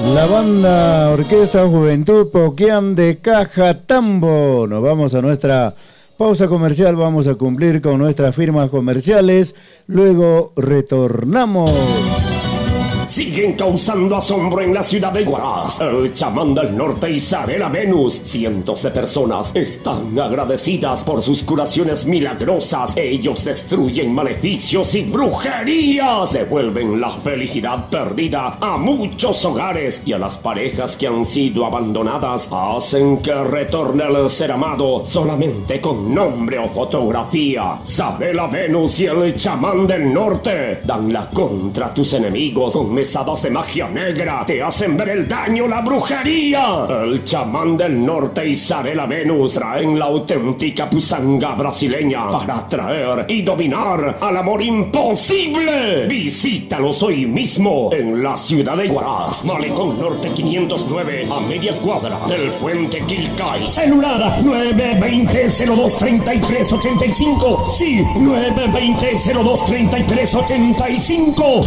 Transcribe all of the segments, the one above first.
La banda Orquesta Juventud Poquián de Cajatambo. Nos vamos a nuestra pausa comercial, vamos a cumplir con nuestras firmas comerciales, luego retornamos. Siguen causando asombro en la ciudad de Huaraz. El chamán del norte Isabela Venus. Cientos de personas están agradecidas por sus curaciones milagrosas. Ellos destruyen maleficios y brujerías. Devuelven la felicidad perdida a muchos hogares y a las parejas que han sido abandonadas. Hacen que retorne el ser amado solamente con nombre o fotografía. Isabela Venus y el chamán del norte dan la contra tus enemigos con mesadas de magia negra, te hacen ver el daño, la brujería. El chamán del norte y Isabela Venus traen la auténtica pusanga brasileña para atraer y dominar al amor imposible. Visítalos hoy mismo en la ciudad de Huaraz, Malecón Norte 509, a media cuadra del puente Quilcay. Celular 920-023385. Sí, 920-023385.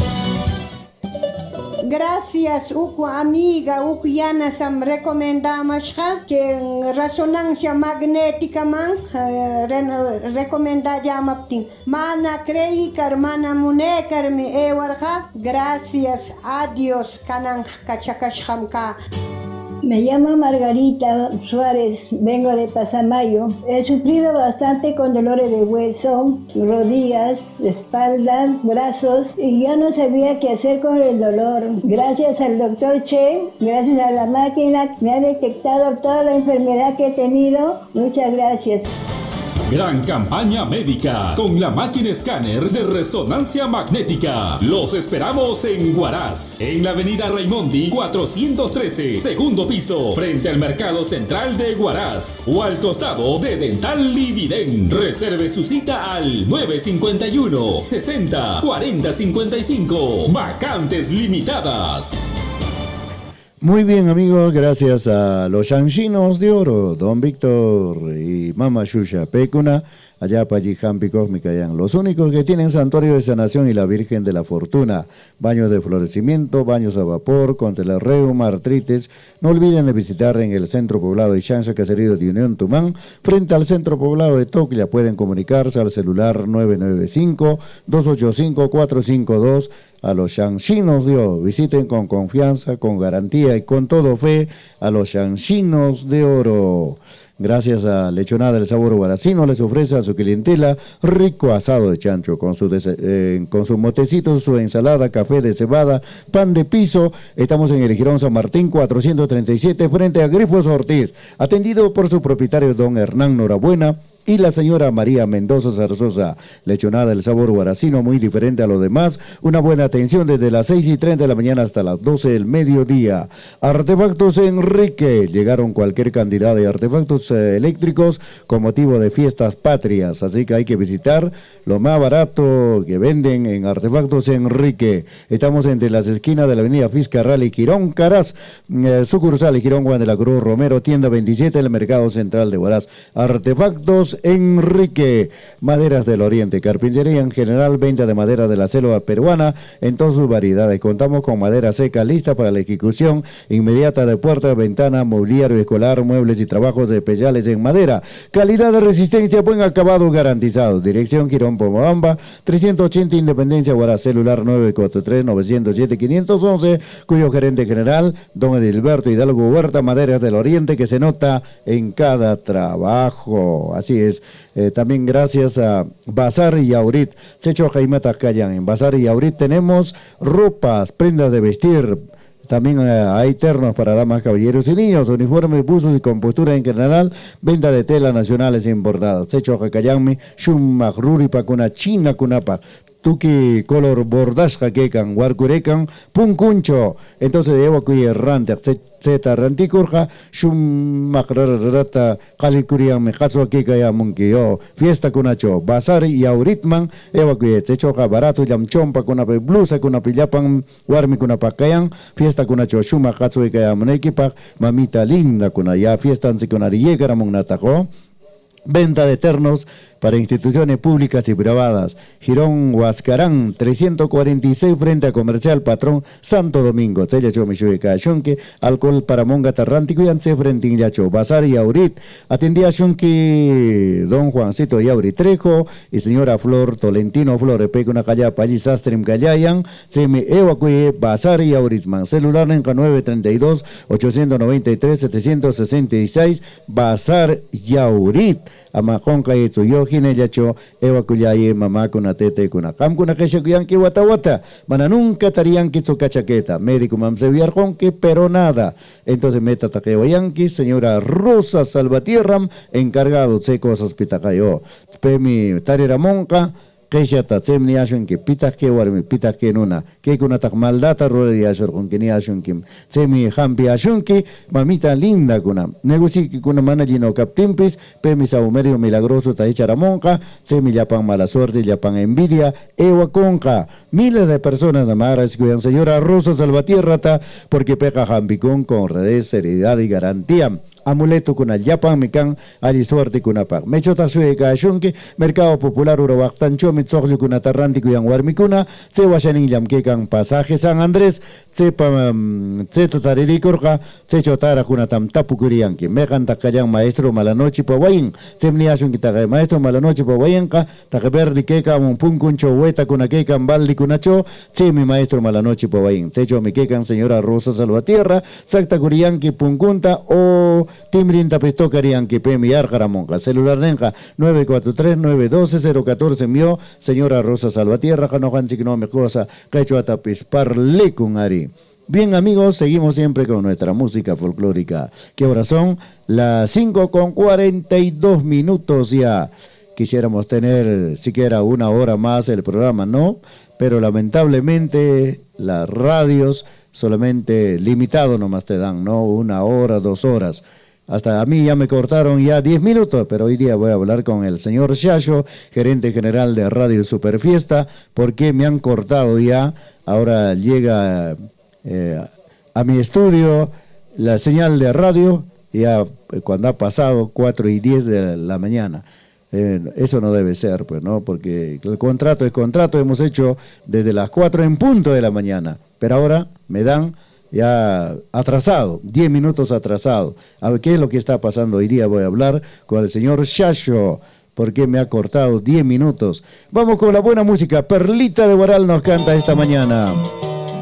Gracias, Uku amiga, Uku Yana Sam recomendamos que en resonancia magnética man recomenda llamaptin. Mana creikar, mana munekar mi ewarga. Gracias a Dios kanan kachakashkamka. Me llamo Margarita Suárez, vengo de Pasamayo. He sufrido bastante con dolores de hueso, rodillas, espalda, brazos y ya no sabía qué hacer con el dolor. Gracias al doctor Che, gracias a la máquina, me ha detectado toda la enfermedad que he tenido. Muchas gracias. Gran campaña médica con la máquina escáner de resonancia magnética. Los esperamos en Huaraz, en la avenida Raimondi 413, segundo piso, frente al Mercado Central de Huaraz, o al costado de Dental Lividen. Reserve su cita al 951 60 40 55. Vacantes limitadas. Muy bien, amigos, gracias a los Chanchinos de Oro, Don Víctor y Mama Shusha Pecuna, allá para Jampi Cósmica, los únicos que tienen santuario de sanación y la Virgen de la Fortuna, baños de florecimiento, baños a vapor, contra la reuma, artritis. No olviden de visitar en el centro poblado de Ixancha, Caserío de Unión Tumán, frente al centro poblado de Toclia. Pueden comunicarse al celular 995-285-452. A los Chanchinos de Oro, visiten con confianza, con garantía y con todo fe a los Chanchinos de Oro. Gracias a Lechonada del Sabor Huaracino, les ofrece a su clientela rico asado de chancho con sus motecitos, su ensalada, café de cebada, pan de piso. Estamos en el Jirón San Martín 437 frente a Grifos Ortiz, atendido por su propietario don Hernán Norabuena y la señora María Mendoza Zarzosa. Lechonada del Sabor Huaracino, muy diferente a lo demás. Una buena atención desde las 6:30 de la mañana hasta las 12 del mediodía. Artefactos Enrique. Llegaron cualquier cantidad de artefactos eléctricos con motivo de fiestas patrias. Así que hay que visitar lo más barato que venden en Artefactos Enrique. Estamos entre las esquinas de la avenida Fiscarral y Quirón Caraz. Sucursal Quirón Juan de la Cruz Romero, tienda 27 del Mercado Central de Huaraz. Artefactos Enrique. Maderas del Oriente, carpintería en general, venta de madera de la selva peruana en todas sus variedades. Contamos con madera seca lista para la ejecución inmediata de puerta, ventana, mobiliario escolar, muebles y trabajos especiales en madera. Calidad de resistencia, buen acabado garantizado. Dirección Quirón Pomabamba 380 Independencia Huaraz. Celular 943-907-511, cuyo gerente general don Edilberto Hidalgo Huerta. Maderas del Oriente, que se nota en cada trabajo. Así es. También gracias a Bazar y Aurit, Secho Jaime Tacayán. En Bazar y Aurit tenemos ropas, prendas de vestir. También hay ternos para damas, caballeros y niños, uniformes, buzos y compostura en general, venta de tela nacionales e importadas. Secho Jacayami, Shumak, Ruri, Pacuna, China, Kunapa. Tuki color bordash jaquecan, huarcurecan, puncuncho. Entonces llevo aquí errante, zeta ranticurja, shum macrarata, calicurian mejazo aquí kaya munkio, fiesta cunacho, bazar y auritman, evacué, sechoja barato, yamchompa cunape, blusa cunapillapan, warmi cunapacayan, fiesta cunacho, shuma katsu y kaya munekipak, mamita linda cunaya, fiesta ansi cunariyegara munatajo. Venta de ternos para instituciones públicas y privadas. Girón Huascarán, 346 frente a Comercial Patrón Santo Domingo. Alcohol para Monga Tarrántico y Ance frente a Yacho. Bazar y Aurit. Atendía Shunki don Juancito Yauri Trejo y señora Flor Tolentino Flores. Peco una calla Palli Sastrim Callayan. Se me evacué Bazar y Auritman. Celular en 932 893 766. Bazar y Aurit. Amaconca y Tsuyohine Yacho, Eva Kuyaye, mamá con atete, con acam, con aquella wata wata. Mana nunca tarían que su cachaqueta. Médico mamse viarjonque, pero nada. Entonces meta taqueo yanqui, señora Rosa Salvatierram, encargado de cosas pitacayo. Pemi tarera monca. Keshata tsemni ashun ki pitak ke warmi pitak ke nuna ke kuna tak maldata role di ashur con que ni ashun kim tsemi hampi ashun ki mamita linda kuna negoci ki kuna manajino captimpis pemi sa medio milagroso ta echara monca tsemi yapan mala suerte yapan envidia ewa conca miles de personas de maras cuyan señora Rosa Salvatierra ta porque peca hampi con redes seriedad y garantía. Amuleto con el Japan Mikan, allí suerte con a pac. Mechota sueca shunke, Mercado Popular Urobactancho, Mitzoglu con Atarrántico y Anguarmicuna, Se Washanin Yamkekan, Pasaje San Andrés, Sepa Totariricorja, Se Chotara con Atam Tapukurianki, Megan Takayan Maestro Malanoche Pawain, Semniashun Kitaka Maestro Malanoche Pawayenka, Takaberdi Keka, un Punkuncho, Hueta con Akekan, Baldi Kunacho, Semi Maestro Malanoche Pawain, Secho Mikekan, señora Rosa Salvatierra, Sakta Kurianki, Punkunta o Timrin Tapisto Carianqui, Pemi Arjaramonca, celular Nenja 943-912-014 mío, señora Rosa Salvatierra, Janojan Chignome Cosa, Cacho Tapis, Parle con Ari. Bien amigos, seguimos siempre con nuestra música folclórica, que ahora son las 5:42 ya. Quisiéramos tener siquiera una hora más el programa, ¿no? Pero lamentablemente las radios solamente limitado nomás te dan, ¿no? 1 hora, 2 horas. Hasta a mí ya me cortaron ya 10 minutos, pero hoy día voy a hablar con el señor Shasho, gerente general de Radio Superfiesta, porque me han cortado ya. Ahora llega a mi estudio la señal de radio, ya cuando ha pasado 4:10 de la mañana. Eso no debe ser, pues, ¿no? Porque el contrato es contrato, hemos hecho desde las 4 en punto de la mañana, pero ahora me dan ya atrasado, 10 minutos atrasado. A ver qué es lo que está pasando hoy día. Voy a hablar con el señor Shasho, porque me ha cortado 10 minutos. Vamos con la buena música. Perlita de Guaral nos canta esta mañana.